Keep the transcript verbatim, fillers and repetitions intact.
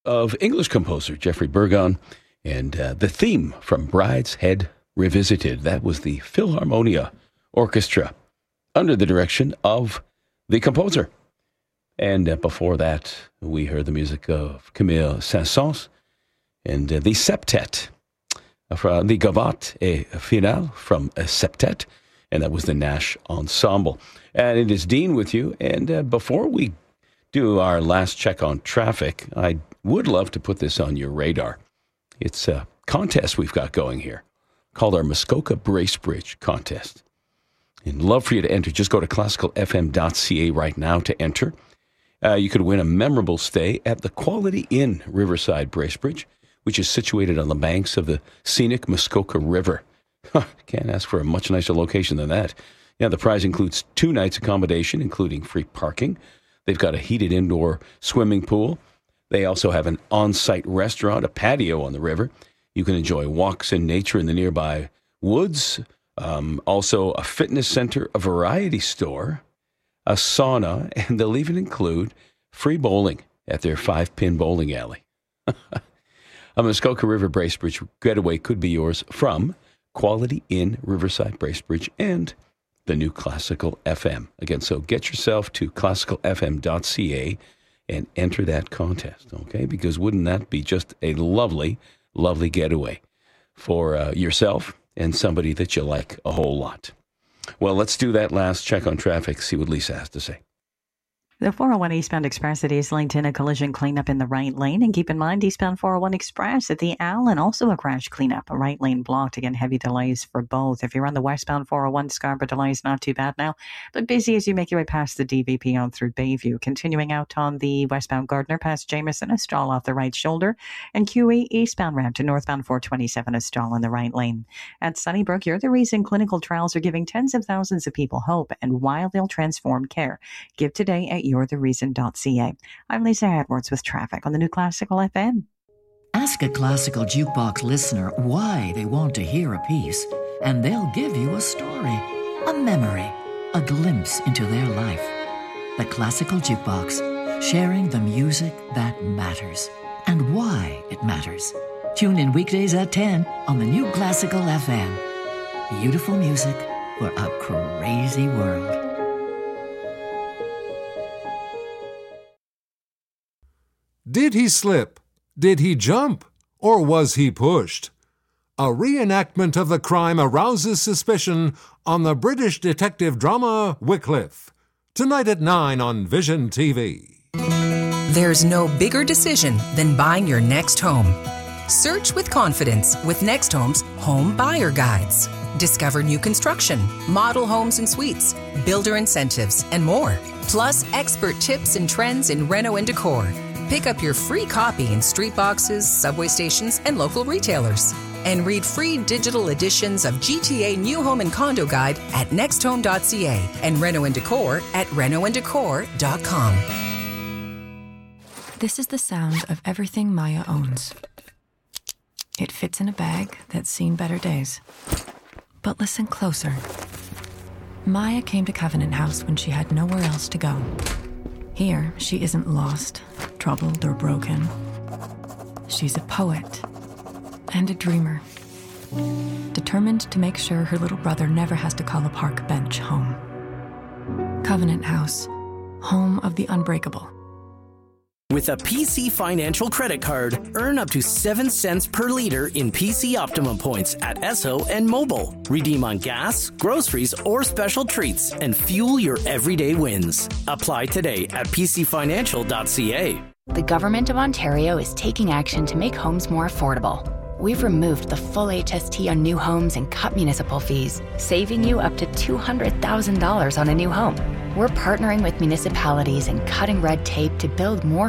of English composer Jeffrey Burgon, and uh, the theme from Bride's Head Revisited. That was the Philharmonia Orchestra under the direction of the composer. And uh, before that, we heard the music of Camille Saint-Saëns and uh, the septet from the Gavotte et Finale from a septet, and that was the Nash Ensemble. And it is Dean with you. And uh, before we do our last check on traffic, I would love to put this on your radar. It's a contest we've got going here called our Muskoka Bracebridge Contest. And love for you to enter. Just go to classical f m dot c a right now to enter. Uh, you could win a memorable stay at the Quality Inn Riverside Bracebridge, which is situated on the banks of the scenic Muskoka River. Can't ask for a much nicer location than that. Yeah, the prize includes two nights accommodation, including free parking. They've got a heated indoor swimming pool. They also have an on-site restaurant, a patio on the river. You can enjoy walks in nature in the nearby woods. Um, also a fitness center, a variety store, a sauna, and they'll even include free bowling at their five-pin bowling alley. A Muskoka River Bracebridge getaway could be yours from Quality Inn Riverside Bracebridge and the new Classical F M. Again, so get yourself to classical f m dot c a and enter that contest, okay? Because wouldn't that be just a lovely, lovely getaway for uh, yourself and somebody that you like a whole lot. Well, let's do that last check on traffic, see what Lisa has to say. The four oh one eastbound express at Islington, a collision cleanup in the right lane. And keep in mind, eastbound four oh one express at the Allen, also a crash cleanup, a right lane blocked. Again, heavy delays for both. If you're on the westbound four oh one, Scarborough delays not too bad now, but busy as you make your way past the D V P on through Bayview. Continuing out on the westbound Gardner past Jameson, a stall off the right shoulder. And Q E eastbound ramp to northbound four twenty-seven, a stall in the right lane. At Sunnybrook, you're the reason clinical trials are giving tens of thousands of people hope and why they'll transform care. Give today at you're the reason dot c a. I'm Lisa Edwards with traffic on the new Classical F M. Ask a Classical Jukebox listener why they want to hear a piece, and they'll give you a story, a memory, a glimpse into their life. The Classical Jukebox, sharing the music that matters and why it matters. Tune in weekdays at ten on the new Classical F M. Beautiful music for a crazy world. Did he slip? Did he jump? Or was he pushed? A reenactment of the crime arouses suspicion on the British detective drama Wycliffe. Tonight at nine on Vision T V. There's no bigger decision than buying your next home. Search with confidence with Next Home's Home Buyer Guides. Discover new construction, model homes and suites, builder incentives, and more. Plus expert tips and trends in reno and decor. Pick up your free copy in street boxes, subway stations, and local retailers. And read free digital editions of G T A New Home and Condo Guide at next home dot c a and Reno and Decor at reno and decor dot com. This is the sound of everything Maya owns. It fits in a bag that's seen better days. But listen closer. Maya came to Covenant House when she had nowhere else to go. Here, she isn't lost, troubled, or broken. She's a poet and a dreamer, determined to make sure her little brother never has to call a park bench home. Covenant House, home of the unbreakable. With a P C Financial credit card, earn up to seven cents per liter in P C Optimum points at Esso and Mobile. Redeem on gas, groceries, or special treats and fuel your everyday wins. Apply today at p c financial dot c a. The Government of Ontario is taking action to make homes more affordable. We've removed the full H S T on new homes and cut municipal fees, saving you up to two hundred thousand dollars on a new home. We're partnering with municipalities and cutting red tape to build more